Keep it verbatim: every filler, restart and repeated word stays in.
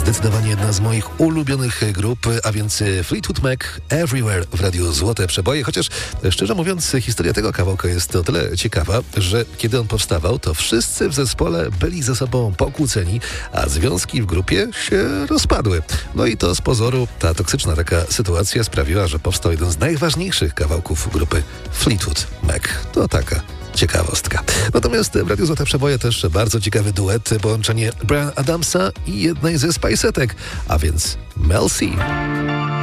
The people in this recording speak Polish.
Zdecydowanie jedna z moich ulubionych grup, a więc Fleetwood Mac, Everywhere w Radiu Złote Przeboje, chociaż szczerze mówiąc historia tego kawałka jest o tyle ciekawa, że kiedy on powstawał, to wszyscy w zespole byli ze sobą pokłóceni, a związki w grupie się rozpadły. No i to z pozoru ta toksyczna taka sytuacja sprawiła, że powstał jeden z najważniejszych kawałków grupy Fleetwood Mac. To taka ciekawostka. Natomiast w Radiu Złote Przeboje też bardzo ciekawy duet, połączenie Bryan Adamsa i jednej ze Spice'etek, a więc Mel C.